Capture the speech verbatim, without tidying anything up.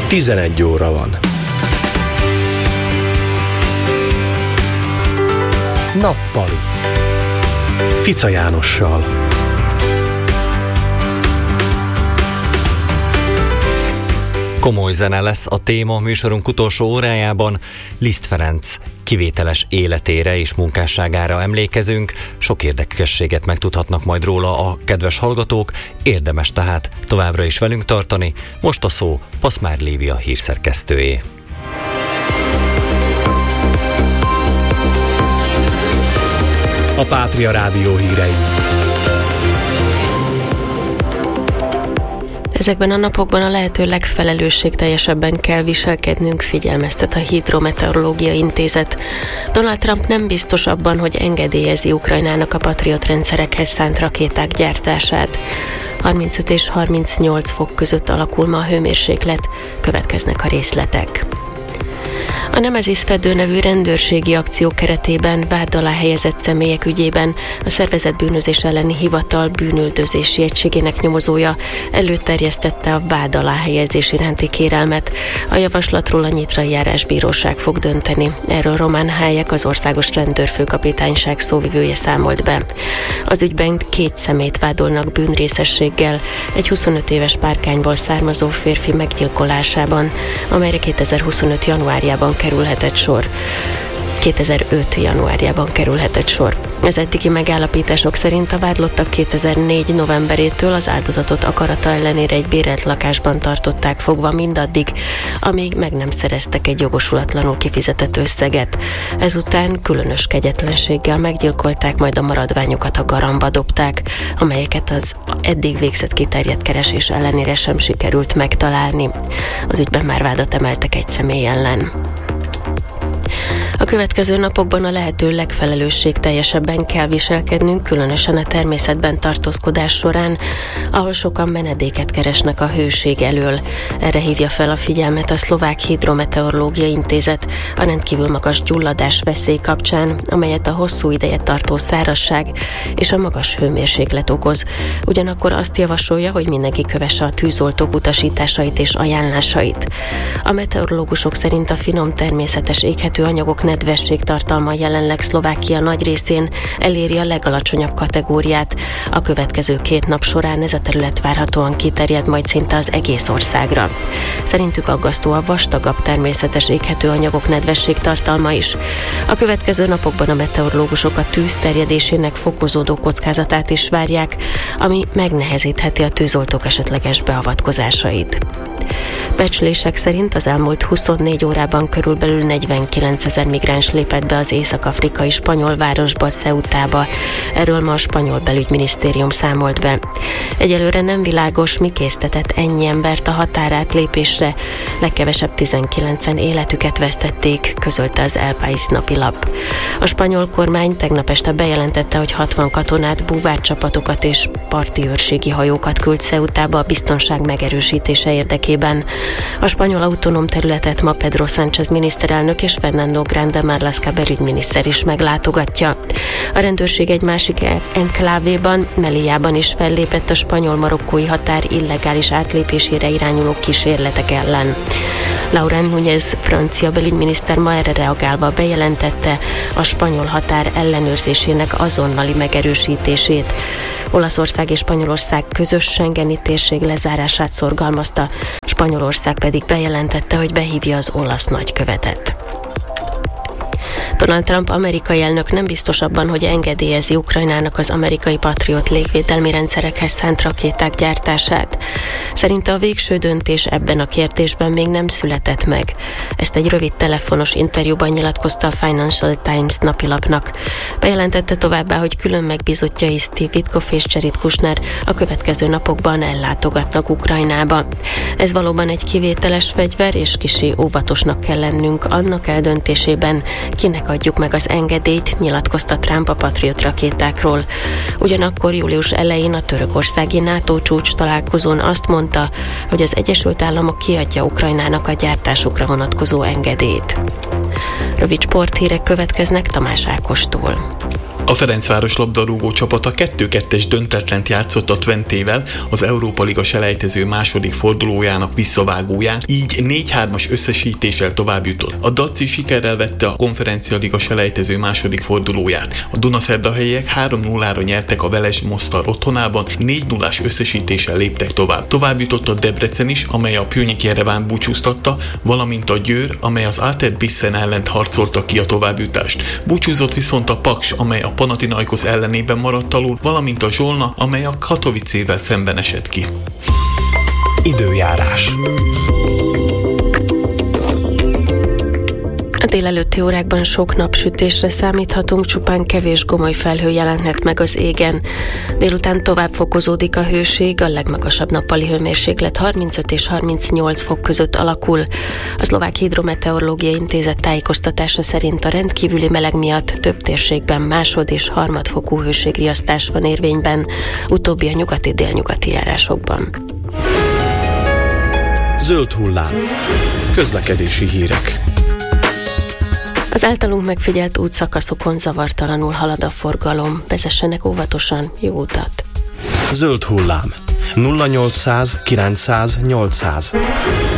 tizenegy óra van. Nappali Fica Jánossal. Komoly zene lesz a téma műsorunk utolsó órájában. Liszt Ferenc kivételes életére és munkásságára emlékezünk. Sok érdekességet megtudhatnak majd róla a kedves hallgatók, érdemes tehát továbbra is velünk tartani. Most a szó Paszmár Lívia hírszerkesztőjé. A Pátria Rádió hírei. Ezekben a napokban a lehető legfelelősségteljesebben kell viselkednünk, figyelmeztet a Hidrometeorológiai Intézet. Donald Trump nem biztos abban, hogy engedélyezi Ukrajnának a Patriot rendszerekhez szánt rakéták gyártását. harmincöt és harmincnyolc fok között alakul ma a hőmérséklet, következnek a részletek. A Nemesis Fedő nevű rendőrségi akció keretében vád alá helyezett személyek ügyében a szervezett bűnözés elleni hivatal bűnüldözési egységének nyomozója előterjesztette a vád alá helyezés iránti kérelmet. A javaslatról a Nyitrai Járásbíróság fog dönteni. Erről Román Hájek, az Országos Rendőrfőkapitányság szóvivője számolt be. Az ügyben két személyt vádolnak bűnrészességgel egy huszonöt éves párkányból származó férfi meggyilkolásában, amelyre kétezer-huszonöt januárjában kerülhetett sor. kétezer-öt januárjában kerülhetett sor. Az eddigi megállapítások szerint a vádlottak kétezer-négy novemberétől az áldozatot akarata ellenére egy bérelt lakásban tartották fogva mindaddig, amíg meg nem szereztek egy jogosulatlanul kifizetett összeget. Ezután különös kegyetlenséggel meggyilkolták, majd a maradványokat a garamba dobták, amelyeket az eddig végzett kiterjedt keresés ellenére sem sikerült megtalálni. Az ügyben már vádat emeltek egy személy ellen. A következő napokban a lehető legfelelősségteljesebben kell viselkednünk, különösen a természetben tartózkodás során, ahol sokan menedéket keresnek a hőség elől. Erre hívja fel a figyelmet a Szlovák Hidrometeorológiai Intézet a rendkívül magas gyulladás veszély kapcsán, amelyet a hosszú ideje tartó szárazság és a magas hőmérséklet okoz. Ugyanakkor azt javasolja, hogy mindenki kövesse a tűzoltók utasításait és ajánlásait. A meteorológusok szerint a finom természetes éghető anyagok nedvesség tartalma jelenleg Szlovákia nagy részén eléri a legalacsonyabb kategóriát. A következő két nap során ez a terület várhatóan kiterjed majd szinte az egész országra. Szerintük aggasztó a vastagabb természetes éghető anyagok nedvesség tartalma is. A következő napokban a meteorológusok a tűz terjedésének fokozódó kockázatát is várják, ami megnehezítheti a tűzoltók esetleges beavatkozásait. Becslések szerint az elmúlt huszonnégy órában körülbelül negyvenkilencezer migráns lépett be az észak-afrikai spanyol városba, Ceutába. Erről ma a spanyol belügyminisztérium számolt be. Egyelőre nem világos, mi késztetett ennyi embert a határátlépésre. Legkevesebb tizenkilencen életüket vesztették, közölte az El País napilap. A spanyol kormány tegnap este bejelentette, hogy hatvan katonát, búvárcsapatokat és parti őrségi hajókat küld Ceutába a biztonság megerősítése érdekében. A spanyol autonóm területet ma Pedro Sánchez miniszterelnök és Fernando Grande Marlaska belügyminiszter is meglátogatja. A rendőrség egy másik enklávéban, Melillában is fellépett a spanyol-marokkói határ illegális átlépésére irányuló kísérletek ellen. Laurent Núñez francia belügyminiszter ma erre reagálva bejelentette a spanyol határ ellenőrzésének azonnali megerősítését. Olaszország és Spanyolország közös schengeni térség lezárását szorgalmazta, Spanyolország pedig bejelentette, hogy behívja az olasz nagykövetet. Donald Trump amerikai elnök nem biztos abban, hogy engedélyezi Ukrajnának az amerikai Patriot légvédelmi rendszerekhez szánt rakéták gyártását. Szerinte a végső döntés ebben a kérdésben még nem született meg. Ezt egy rövid telefonos interjúban nyilatkozta a Financial Times napilapnak. Bejelentette továbbá, hogy külön megbízottjai Steve Witkoff és Jared Kushner a következő napokban ellátogatnak Ukrajnába. Ez valóban egy kivételes fegyver, és kissé óvatosnak kell lennünk annak eldöntésében, kinek adjuk meg az engedélyt, nyilatkozta Trump a Patriot rakétákról. Ugyanakkor július elején a törökországi NATO csúcs találkozón azt mondta, hogy az Egyesült Államok kiadja Ukrajnának a gyártásukra vonatkozó engedélyt. Rövid sporthírek következnek Tamás Ákostól. A Ferencváros labdarúgó csapata kettő kettes döntetlent játszott a Twentével az Európa Liga selejtező második fordulójának visszavágóján, így négy hármas összesítéssel tovább jutott. A Daci sikerrel vette a Konferencia Liga selejtező második fordulóját. A Dunaszerdahelyiek három nullára nyertek a Veles Mostar otthonában, négy nullás összesítéssel léptek tovább. Tovább jutott a Debrecen is, amely a Pjunik Jereván búcsúztatta, valamint a Győr, amely az Áter Bissen ellen harcolta ki a továbbjutást. Búcsúzott viszont a Paks, amely a Panathinaikos ellenében maradt alul, valamint a Zsolna, amely a Katowicével szemben esett ki. Időjárás. A délelőtti órákban sok napsütésre számíthatunk, csupán kevés gomoly felhő jelenthet meg az égen. Délután tovább fokozódik a hőség, a legmagasabb nappali hőmérséklet harmincöt és harmincnyolc fok között alakul. A Szlovák Hidrometeorológiai Intézet tájékoztatása szerint a rendkívüli meleg miatt több térségben másod- és harmadfokú hőségriasztás van érvényben, utóbbi a nyugati-délnyugati járásokban. Zöld hullám. Közlekedési hírek. Az általunk megfigyelt útszakaszokon zavartalanul halad a forgalom. Vezessenek óvatosan, jó utat! Zöld hullám. nulla nyolcszáz kilencszáz nyolcszáz.